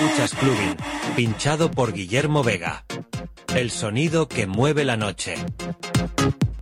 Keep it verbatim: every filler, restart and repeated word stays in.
escuchas Clubbing, pinchado por Guillermo Vega. El sonido que mueve la noche.